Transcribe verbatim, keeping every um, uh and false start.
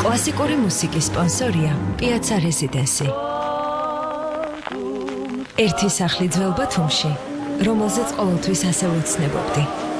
კლასიკური მუსიკის სპონსორია პიაცა რეზიდენსი. ერთი სახლი ძველ ბათუმში, რომელზეც ყოველთვის ასე ვეცნებობდი.